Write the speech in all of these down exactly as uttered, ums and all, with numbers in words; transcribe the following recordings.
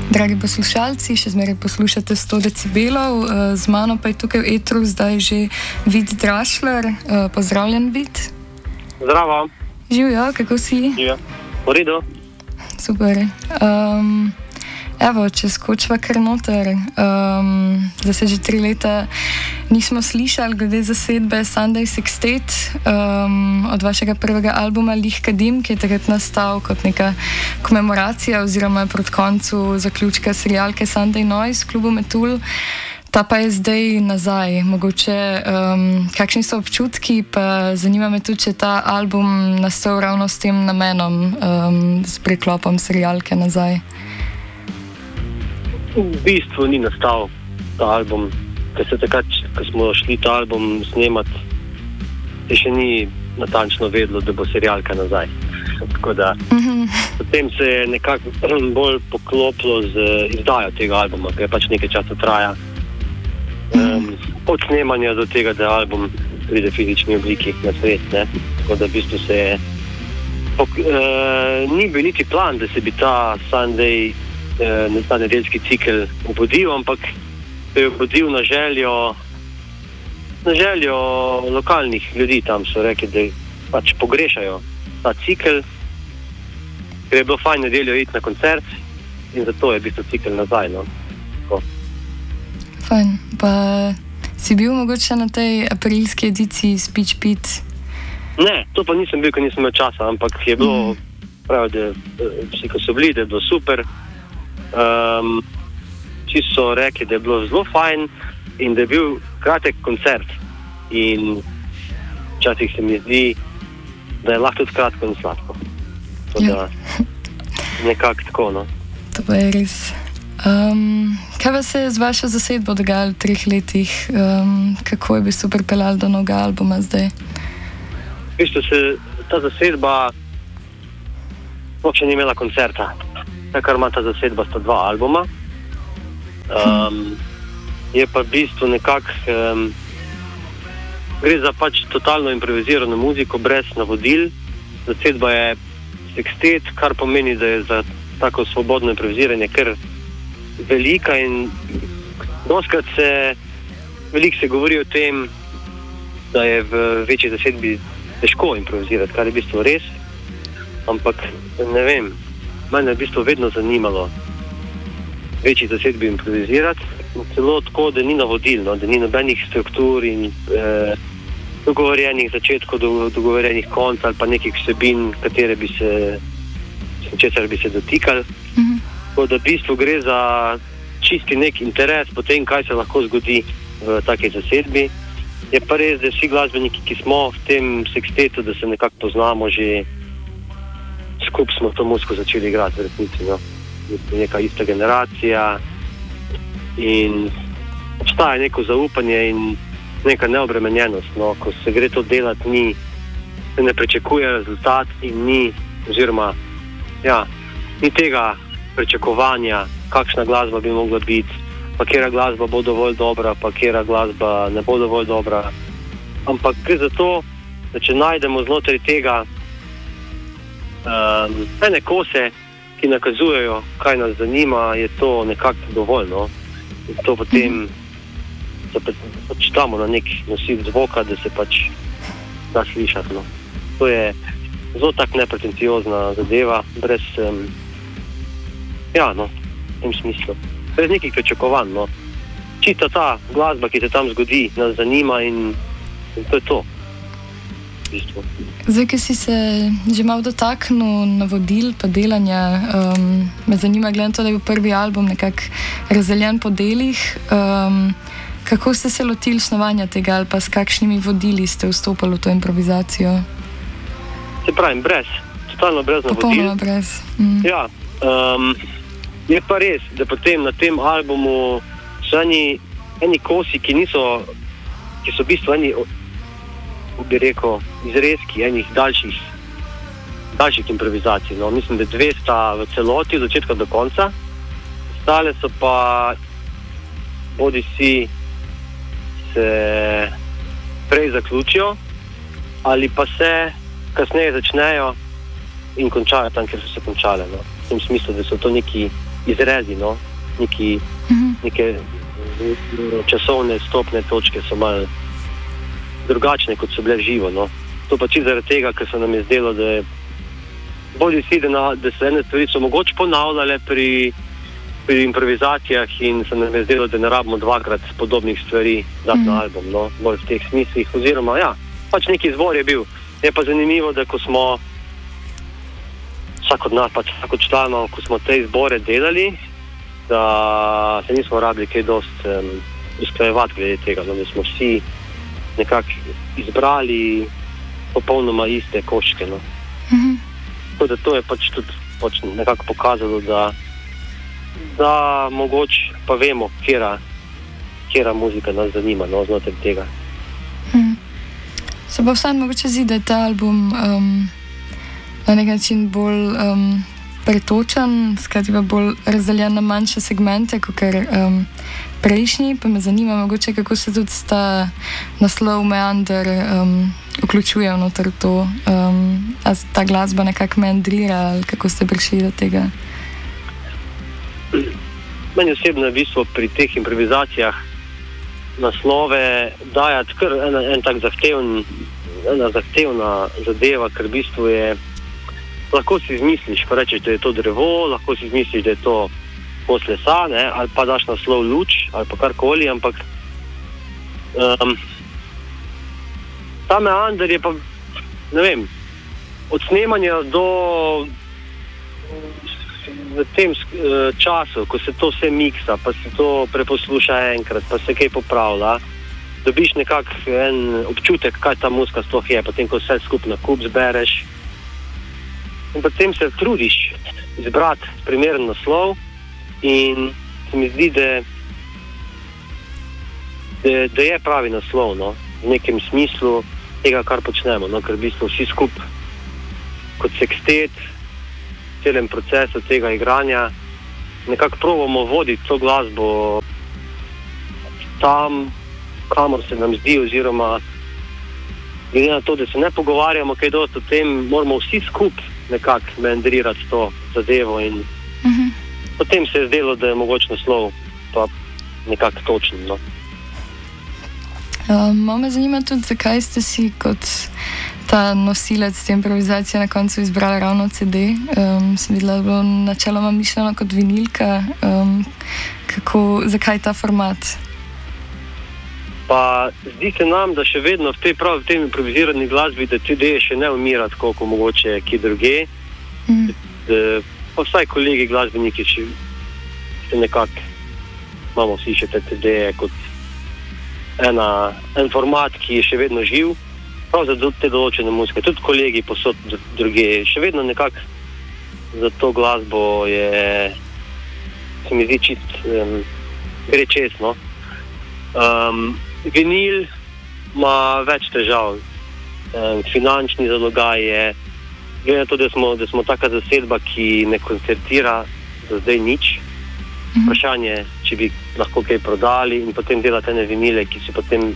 Dragi poslušalci, še zmeraj poslušate sto decibelov, z mano pa je tukaj v etru zdaj že Vid Drašler. Pozdravljen, Vid. Zdravo. Živjo, kako si? Živjo. V redu. Super. Um, evo, če skočiva kar noter. Um, zdaj se že tri leta nismo slišali glede zasedbe Sunday Sextet um, od vašega prvega albuma Lih Kadim, ki je takrat nastal kot neka komemoracija oziroma proti koncu zaključka serialke Sunday Noise v klubu Metul. Ta pa je zdaj nazaj. Mogoče, um, kakšni so občutki, pa zanima me tudi, če ta album nastal ravno s tem namenom, um, s preklopom serialke nazaj. V bistvu ni nastal ta album, ker se takrat, ko smo šli ta album snemati, se še ni natančno vedelo, da bo serialka nazaj. Tako da, mm-hmm. potem se je nekako bolj poklopilo z izdajo tega albuma, ker pač nekaj časa traja. Um, od snemanja do tega, da album pride v fizični obliki na svet, ne? Tako da v bistvu se je pok, uh, ni bil niti plan, da se bi ta Sunday uh, ta nedeljski cikel obudil, ampak se je obudil na željo na željo lokalnih ljudi. Tam so rekli, da pač pogrešajo ta cikel, ker je bilo fajn nedeljo iti na koncert in zato je v bistvu cikel nazaj, no? Tako. Fajn. Pa si bil mogoče na tej aprilski ediciji Speech Pit? Ne, to pa nisem bil, ker nisem imel časa, ampak je bilo, mm. pravi, da vsi, ko so bili, da je bilo super. Um, vsi so rekli, da je bilo zelo fajn in da je bil kratek koncert. In včasih se mi zdi, da je lahko tudi kratko in sladko. To da nekako tako, no. To pa je res. Um, kaj pa se je z vašo zasedbo dogajalo v treh letih? Um, kako je v bistvu pripeljalo do novega albuma zdaj? V bistvu se ta zasedba sploh še ni imela koncerta. Ta, kar ima ta zasedba, sta dva albuma. Um, je pa v bistvu nekako um, gre za pač totalno improvizirano muziko brez navodil. Zasedba je sextet, kar pomeni, da je za tako svobodno improviziranje kar velika in doskrat se veliko se govori o tem, da je v večji zasedbi težko improvizirati, kar je v bistvu res, ampak ne vem, mene je v bistvu vedno zanimalo večji zasedbi improvizirati, celo tako, da ni navodilno, da ni nobenih struktur in eh, dogovorjenih začetkov, do, dogovorjenih konc ali pa nekih vsebin, katere bi se česar bi se dotikali. Mm-hmm. Tako da v bistvu gre za čisti nek interes po tem, kaj se lahko zgodi v taki zasedbi. Je pa res, da vsi glasbeniki, ki smo v tem sextetu, da se nekako poznamo, že skup smo to muziko začeli igrati v resnici, no. Neka ista generacija in obstaja neko zaupanje in neka neobremenjenost, no. Ko se gre to delati, ni, se ne pričakuje rezultat in ni, oziroma ja, ni tega pričakovanja, kakšna glasba bi mogla biti, pa kera glasba bo dovolj dobra, pa kera glasba ne bo dovolj dobra. Ampak gre za to, da če najdemo znotraj tega um, ene kose, ki nakazujejo, kaj nas zanima, je to nekako dovolj, no. In to potem pač damo na nek nosil zvoka, da se pač da slišati, no. To je zelo tak nepretenciozna zadeva, brez um, ja, no, v tem smislu. Brez nekih pričakovanj, no. Čista ta glasba, ki se tam zgodi, nas zanima in, in to je to. V bistvu. Zdaj, ki si se že malo dotaknil navodil pa delanja, um, me zanima, gledam to, da je bil prvi album nekako razdeljen po delih. Um, kako ste se lotili snovanja tega ali pa s kakšnimi vodili ste vstopali v to improvizacijo? Se pravim, brez. Totalno brez navodil. Popolnoma brez. Mm. Ja. Um, je pa res, da potem na tem albumu so eni, eni kosi, ki niso, ki so v bistvu eni, bi rekel, izrezki enih daljših, daljših improvizacij. No, mislim, da dve sta v celoti, od začetka do konca. Ostale so pa bodi si se prej zaključijo ali pa se kasneje začnejo in končajo tam, kjer so se končale. No. V tem smislu, da so to neki izrezi, no, neki, Mhm. neke časovne stopne točke so malo drugačne, kot so bile v živo, no. To pa čisto zaradi tega, ker se nam je zdelo, da je bolj si, da, na, da se ene stvari so mogoče ponavljale pri, pri improvizacijah in se nam je zdelo, da ne rabimo dvakrat podobnih stvari dati Mhm. na album, no, bolj v teh smislih, oziroma ja, pač neki izbor je bil. Je pa zanimivo, da ko smo vsak od nas, pač vsak od članov, ko smo te izbore delali, da se nismo rabili kaj dost um, usklajevati glede tega, no, da smo vsi nekako izbrali popolnoma iste koščke, no. Mhm. Tako da to je pač tudi pač nekako pokazalo, da, da mogoče pa vemo, kjera, kjera muzika nas zanima, no, znotraj tega. Mhm. Se pa vsaj mogoče zdi, da je ta album um, na nek način bolj um, pretočen, skrati pa bolj razdeljen na manjše segmente, kot um, prejšnji, pa me zanima mogoče, kako se tudi ta naslov Meander um, vključuje vnoter to, um, a ta glasba nekako meandrira, ali kako ste prišli do tega? Meni osebno je v bistvu pri teh improvizacijah naslove dajati kar en, en tak zahteven, ena zahtevna zadeva, ker v bistvu je, lahko si izmisliš, pa rečeš, da je to drevo, lahko si izmisliš, da je to kos lesa, ne, ali pa daš naslov luč, ali pa karkoli, ampak um, ta meander je pa, ne vem, od snemanja do v tem uh, času, ko se to vse miksa, pa se to preposluša enkrat, pa se kaj popravlja, dobiš nekak en občutek, kaj ta muzika sploh je, potem ko vse skupaj na kup zbereš in potem se trudiš izbrati primeren naslov in se mi zdi, da, da, da je pravi naslov, no, v nekem smislu tega, kar počnemo, no, ker v bistvu vsi skupaj kot sekstet v celem procesu tega igranja nekako probamo voditi to glasbo tam, kamor se nam zdi, oziroma glede na to, da se ne pogovarjamo kaj dosti o tem, moramo vsi skupaj nekako meandrirati to zadevo in Mhm. potem se je zdelo, da je mogoče naslov pa nekako točen, no. Um, malo me zanima tudi, zakaj ste si kot ta nosilec te improvizacije na koncu izbrali ravno C D. Um, sem videla, da je bilo načeloma mišljeno kot vinilka. Um, kako, zakaj ta format? Pa zdi se nam, da še vedno v tej prav v tej improvizirani glasbi, da C D še ne umira tako, kot mogoče kje druge. Mm. Da, pa vsaj kolegi glasbeniki še, še nekako imamo vsi še te C D-je kot ena, en format, ki je še vedno živ, prav za te določene muzike. Tudi kolegi posod druge, še vedno nekako za to glasbo je, se mi zdi čist, um, gre čez, no. Um, vinil ima več težav. Um, finančni zalogaj je, glede na to, da smo, da smo taka zasedba, ki ne koncertira za zdaj nič. Vprašanje, če bi lahko kaj prodali in potem delati ene vinile, ki si potem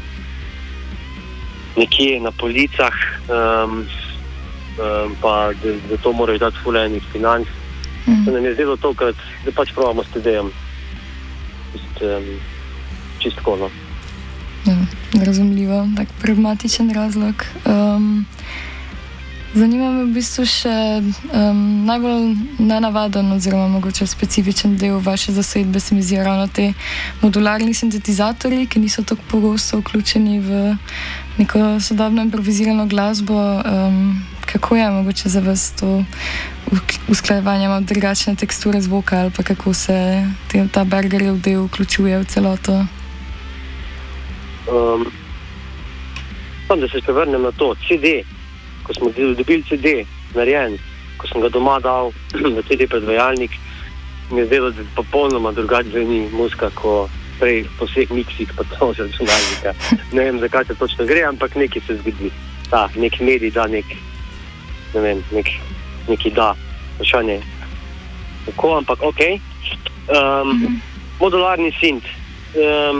nekje na policah, um, um, pa da, da to moraš dati ful enih financ. Mm. Se nam je zdelo tokrat, da pač probamo s T D-jem. Čist, um, čist tako, no. Ja, razumljivo, tak pragmatičen razlog. Um, zanima me v bistvu še um, najbolj nenavaden oziroma mogoče specifičen del vaše zasedbe, se mi zdi ravno te modularni sintetizatorji, ki niso tako pogosto vključeni v neko sodobno improvizirano glasbo. Um, kako je mogoče za vas to usklajevanje, ima drugačne teksture zvoka ali pa kako se te, ta Bergerjev del vključuje v celoto? Um, tam, da se prevrnem na to, C D, ko smo dobili C D narejen, ko sem ga doma dal v C D predvajalnik, mi je zdelo, da je popolnoma drugače zveni muzika, ko prej po vseh miksih pa to z računalnika. Ne vem, zakaj se točno gre, ampak nekaj se zgodi. Ta, nek medij da nek, ne vem, nek, neki da, vprašanje. Tako, ampak okej. Okay. Um, mm-hmm. Modularni synth. Um,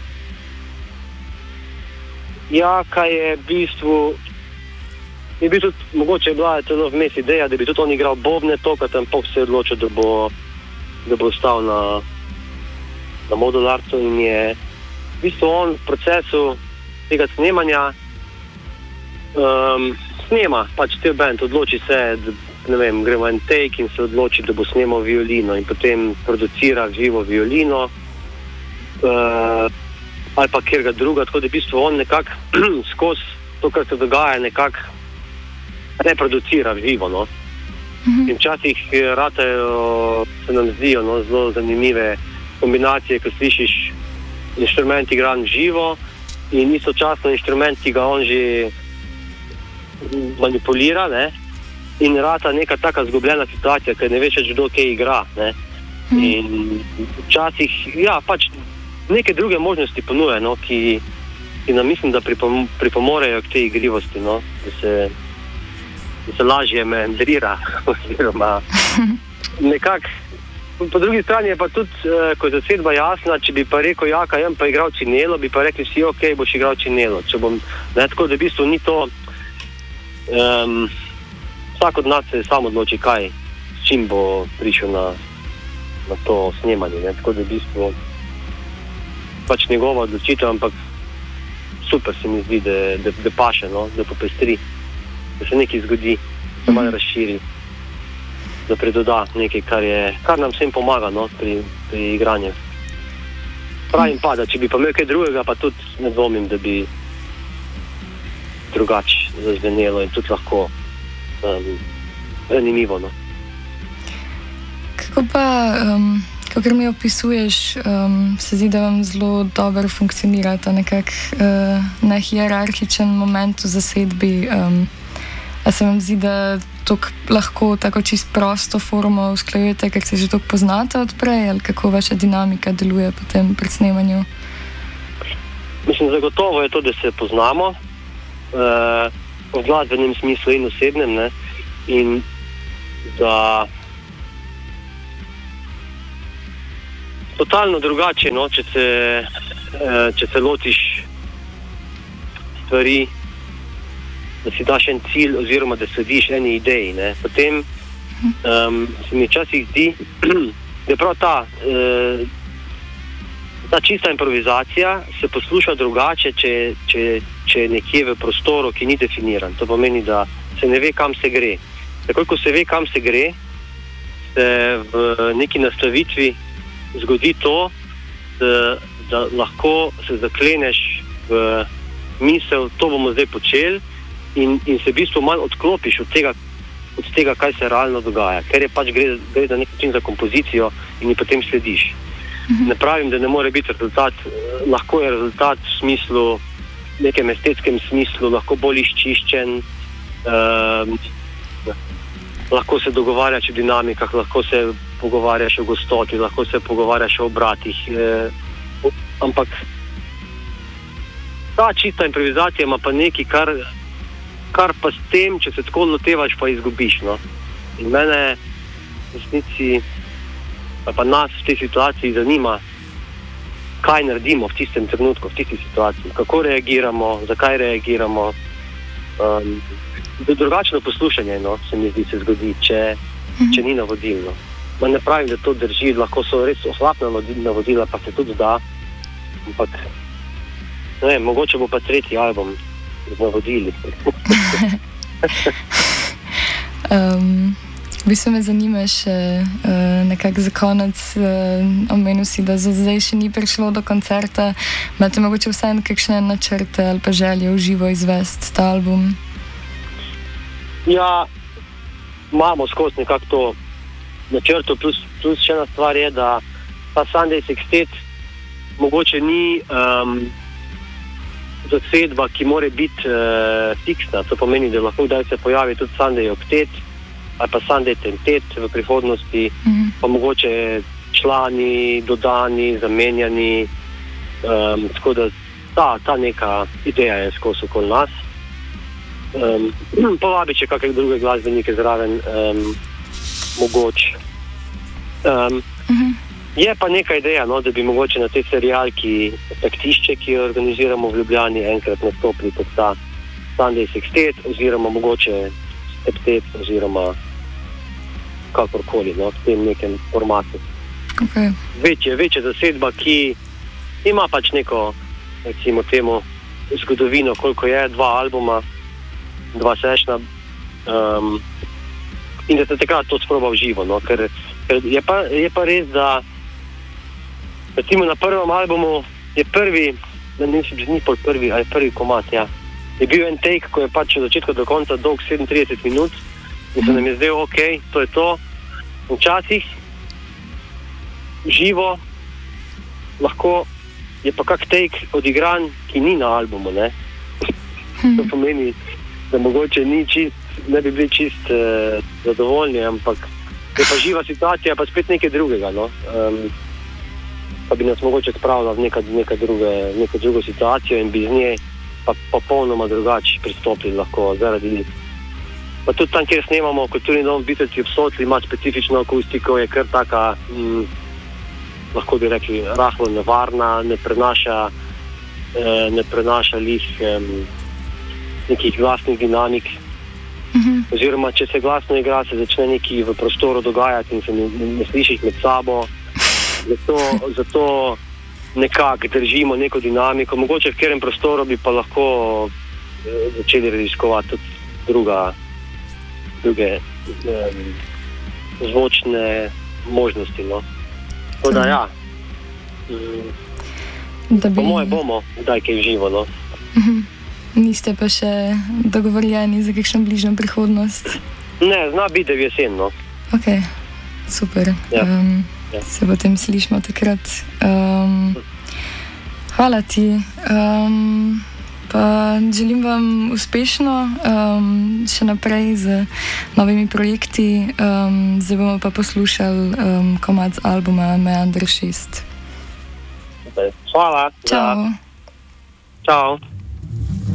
ja, kaj je v bistvu, je bil tudi, mogoče je bila celo vmes ideja, da bi tudi on igral bobne, to, kad tam pok se je odločil, da bo da bo ostal na, na modularcu in je v bistvu on v procesu tega snemanja um, snema pač te band, odloči se, da, ne vem, gremo en take in se odloči, da bo snemal violino in potem producira živo violino uh, ali pa kjerga druga, tako da v bistvu on nekako skozi to, kar se dogaja, nekako reproducira živo, no. Mm-hmm. In včasih ratajo, se nam zdijo, no, zelo zanimive kombinacije, ko slišiš inštrument igran živo in istočasno inštrument, ki ga on že manipulira, ne, in rata neka taka zgubljena situacija, ker ne veš več, kdo kaj igra, ne. Mm. In včasih, ja, pač neke druge možnosti ponuja, no, ki, ki nam mislim, da pripom, pripomorejo k tej igrivosti, no, da se, da se lažje meandrira, oziroma nekako. Po drugi strani je pa tudi, eh, ko je zasedba jasna, če bi pa rekel, ja, kaj jem pa igral činelo, bi pa rekli vsi, ok, boš igral činelo. Če bom, ne, tako da v bistvu ni to, um, vsak od nas se sam odloči, kaj, s čim bo prišel na, na to snemanje, ne, tako da v bistvu pač njegova odločitev, ampak super se mi zdi, da, da, da paše, no, da popestri, da se nekaj zgodi, da se malo razširi, da predoda nekaj, kar, je, kar nam vsem pomaga, no, pri, pri igranju. Pravim pa, da če bi pa imel kaj drugega, pa tudi ne dvomim, da bi drugače zazvenelo in tudi lahko um, zanimivo. No. Kako pa, um, kakor mi opisuješ, um, se zdi, da vam zelo dobro funkcionira ta nekak uh, nehierarhičen moment v zasedbi. Um, a se vam zdi, da tok lahko tako čisto prosto formo usklajujete, ker se že toliko poznate odprej, ali kako vaša dinamika deluje potem pri snemanju? Mislim, zagotovo je to, da se poznamo uh, v glasbenem smislu in osebnem, ne, in da totalno drugače, no, če se, uh, če se lotiš stvari, da si daš en cilj oziroma da slediš eni ideji, ne. Potem um, se mi včasih zdi, da je prav ta, uh, ta čista improvizacija se posluša drugače, če, če, če je nekje v prostoru, ki ni definiran. To pomeni, da se ne ve, kam se gre. Takoj, ko se ve, kam se gre, se v neki nastavitvi zgodi to, da, da lahko se zakleneš v misel, to bomo zdaj počeli, In, in se v bistvu malo odklopiš od tega, od tega, kaj se realno dogaja, ker je pač gre, gre za nek način za kompozicijo in ji potem slediš. Mm-hmm. Ne pravim, da ne more biti rezultat, lahko je rezultat v smislu, nekem estetskem smislu, lahko bolj izčiščen, um, lahko se dogovarjaš o dinamikah, lahko se pogovarjaš o gostoti, lahko se pogovarjaš o obratih, eh, ampak ta čista improvizacija ima pa nekaj, kar kar pa s tem, če se tako lotevaš, pa izgubiš, no. In mene v resnici, pa nas v tej situaciji zanima, kaj naredimo v tistem trenutku, v tisti situaciji, kako reagiramo, zakaj reagiramo. Um, drugačno poslušanje, no, se mi zdi, se zgodi, če, mm-hmm. če ni navodilno. Ma ne pravim, da to drži, lahko so res ohlapna navodila, pa se tudi da, ampak ne vem, mogoče bo pa tretji album navodili. um, bi se me zanima še uh, nekako za konec, uh, omenil si, da za zdaj še ni prišlo do koncerta. Imate mogoče vsaj kakšne načrte ali pa želje v živo izvesti ta album? Ja, imamo skozi nekako to načrto, plus, plus še ena stvar je, da ta Sunday Sextet mogoče ni um, zasedba, ki more biti uh, fiksna. To pomeni, da lahko kdaj se pojavi tudi Sunday Octet ali pa Sunday Tentet v prihodnosti, mm-hmm. pa mogoče člani dodani, zamenjani. Um, tako da ta, ta neka ideja je skozi okoli nas. Um, povabi, če kakšne druge glasbenike zraven, um, mogoče. Um, mm-hmm. Je pa neka ideja, no, da bi mogoče na tej serialki Taktišče, ki jo organiziramo v Ljubljani, enkrat nastopili pod ta Sunday Sextet, oziroma mogoče Septet, oziroma kakorkoli, no, v tem nekem formatu. Okay. Večja, večja zasedba, ki ima pač neko, recimo temu, zgodovino, koliko je, dva albuma, dva sešna. Um, in da te takrat to sprobal živo. No? Ker, ker je, pa, je pa res, da recimo na prvem albumu je prvi, ne vem, če ni pol prvi, ali prvi komad, ja. Je bil en take, ko je pač od začetka do konca dolg sedemintrideset minut in se nam je zdel, ok, to je to. Včasih živo lahko je pa kak take odigran, ki ni na albumu, ne. To pomeni, da mogoče ni čist, ne bi bili čist uh, zadovoljni, ampak je pa živa situacija, pa spet nekaj drugega, no. Um, pa bi nas mogoče spravila v neka, neka, druge, neka drugo situacijo in bi z nje pa popolnoma drugače pristopili lahko zaradi. Pa tudi tam, kjer snemamo Kulturni dom v Bistrici ob Sotli, ima specifično akustiko, je kar taka, mm, lahko bi rekli, rahlo nevarna, ne prenaša, eh, ne prenaša lih eh, nekih glasnih dinamik. Mhm. Oziroma, če se glasno igra, se začne nekaj v prostoru dogajati in se ne, ne, ne slišiš med sabo. Zato, zato nekako držimo neko dinamiko. Mogoče v katerem prostoru bi pa lahko eh, začeli raziskovati tudi druga, druge eh, zvočne možnosti. No. Tako da ja, mm, Da bi... po moje bomo kdaj kaj živo. No. Mhm. Niste pa še dogovorjeni za kakšno bližnjo prihodnost? Ne, zna biti, da je jesen. No. Ok, super. Ja. Um, Ja. Se potem slišimo takrat. Um, hvala ti. Um, pa želim vam uspešno um, še naprej z novimi projekti. Um, zdaj bomo pa poslušali um, komad z albuma Meander šest. Hvala. Čau. Čau.